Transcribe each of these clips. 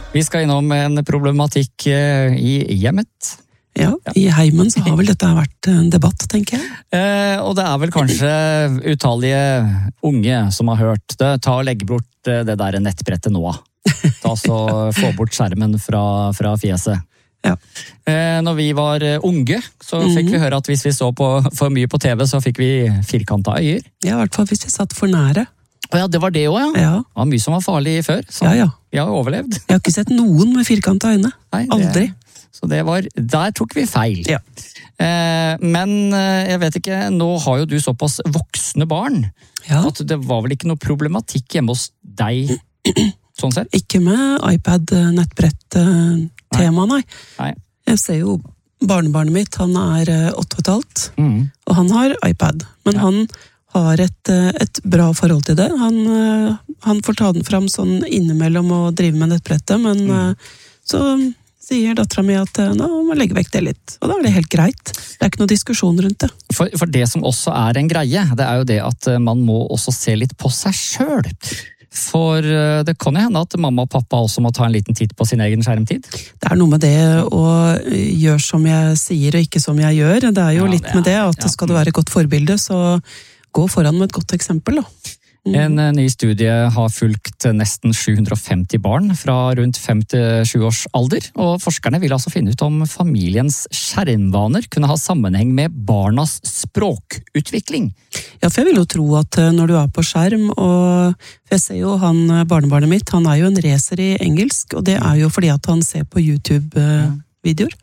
Vi skal innom en problematikk i hjemmet. Ja, i heimen så har vel dette vært en debatt, tenker jeg. Og det vel kanskje utallige unge som har hørt det. Ta og legge bort det der nettbrettet nå. Ta så få bort skjermen fra fjeset. Ja. Når vi var unge, så fikk vi høre at hvis vi så for mye på TV, så fikk vi firkantet øyer. Ja, i hvert fall hvis vi satt for nære. Ja, det var det også, ja. Ja. Det var mye som var farlig før, så ja. Vi har overlevd. Jeg har ikke sett noen med firkantet øyne. Nei, Aldri. Så der tok vi feil. Ja. Men jeg vet ikke, nå har jo du såpass voksne barn, at det var vel ikke noe problematikk hjemme hos deg, sånn sett? Ikke med iPad, nettbrett, tema, nei. Jeg ser jo barnebarnet mitt, han 8,5, og han har iPad, men han har et bra forhold til det. Han får ta den fram sånn innimellom og drive med nettbrettet, men så sier datteren min at nå må jeg legge vekk det litt, og da det helt greit. Det ikke noe diskusjon rundt det. For det som også en greie, det jo det at man må også se litt på seg selv. For det kan jo hende at mamma og pappa også må ta en liten titt på sin egen skjermtid. Det noe med det å gjøre som jeg sier og ikke som jeg gjør. Det jo litt med det at skal du være et godt forbilde, så gå foran med et godt eksempel da. En ny studie har fulgt nesten 750 barn fra rundt 5 til 7 års alder, og forskerne vil altså finne ut om familiens skjermvaner kunne ha sammenheng med barnas språkutvikling. Ja, for jeg vil jo tro at når du på skjerm, og jeg ser jo barnebarnet mitt, han jo en racer i engelsk, og det jo fordi at han ser på YouTube-videoer.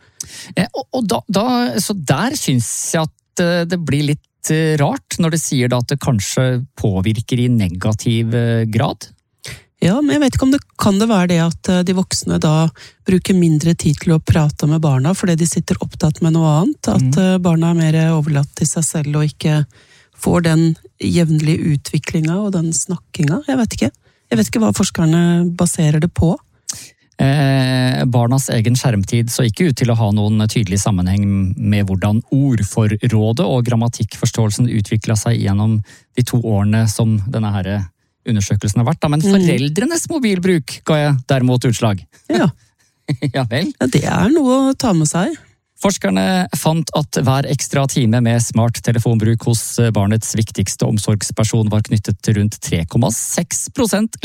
Så der synes jeg at det blir litt rart når det sier da at det kanskje påvirker i negativ grad? Ja, men jeg vet ikke om det kan være det at de voksne da bruker mindre tid til å prate med barna fordi de sitter opptatt med noe annet, at barna mer overlatt til seg selv og ikke får den jevnlige utviklinga og den snakkinga. Jeg vet ikke hva forskerne baserer det på. Barnas egen skjermtid så ikke ut til å ha noen tydelig sammenheng med hvordan ordforrådet og grammatikkforståelsen utviklet seg gjennom de 2 årene som denne her undersøkelsen har vært. Men foreldrenes mobilbruk ga jeg derimot utslag. Ja. Ja vel. Ja, det noe å ta med seg. Forskerne fant at hver ekstra time med smart telefonbruk hos barnets viktigste omsorgsperson var knyttet til rundt 3,6%